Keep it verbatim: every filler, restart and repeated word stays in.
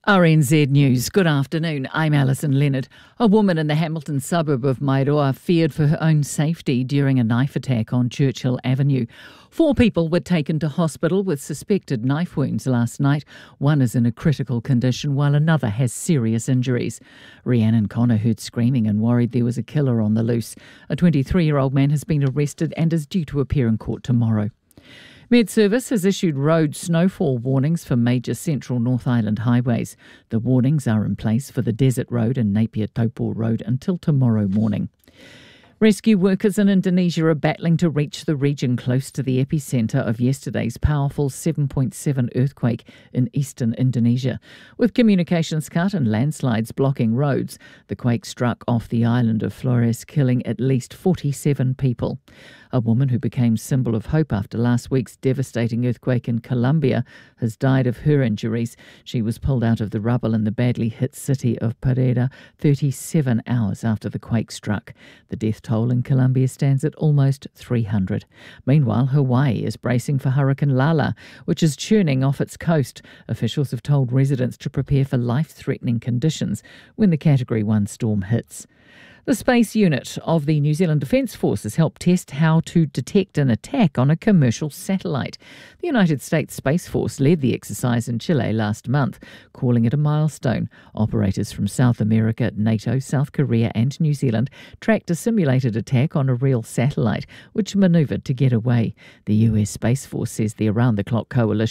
R N Z News. Good afternoon. I'm Alison Leonard. A woman in the Hamilton suburb of Mairoa feared for her own safety during a knife attack on Churchill Avenue. Four people were taken to hospital with suspected knife wounds last night. One is in a critical condition while another has serious injuries. Rhiannon Connor heard screaming and worried there was a killer on the loose. A twenty-three-year-old man has been arrested and is due to appear in court tomorrow. Med Service has issued road snowfall warnings for major central North Island highways. The warnings are in place for the Desert Road and Napier Taupo Road until tomorrow morning. Rescue workers in Indonesia are battling to reach the region close to the epicentre of yesterday's powerful seven point seven earthquake in eastern Indonesia. With communications cut and landslides blocking roads, the quake struck off the island of Flores, killing at least forty-seven people. A woman who became symbol of hope after last week's devastating earthquake in Colombia has died of her injuries. She was pulled out of the rubble in the badly hit city of Pereira thirty-seven hours after the quake struck. The death toll in Colombia stands at almost three hundred. Meanwhile, Hawaii is bracing for Hurricane Lala, which is churning off its coast. Officials have told residents to prepare for life-threatening conditions when the Category one storm hits. The Space Unit of the New Zealand Defence Force has helped test how to detect an attack on a commercial satellite. The United States Space Force led the exercise in Chile last month, calling it a milestone. Operators from South America, NATO, South Korea and New Zealand tracked a simulated attack on a real satellite, which manoeuvred to get away. The U S Space Force says the around-the-clock coalition